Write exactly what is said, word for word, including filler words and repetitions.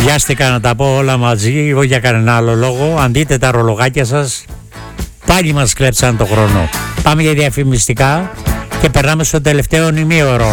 Βιάστηκα να τα πω όλα μαζί, εγώ για κανένα άλλο λόγο. Αν δείτε τα ρολογάκια σας, πάλι μας κλέψαν το χρόνο. Πάμε για διαφημιστικά και περνάμε στο τελευταίο ημίωρο.